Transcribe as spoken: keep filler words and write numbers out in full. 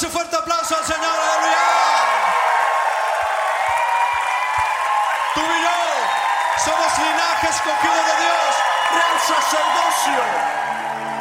ese fuerte aplauso al Señor, aleluya. Tú y yo somos linaje escogido de Dios, real sacerdocio.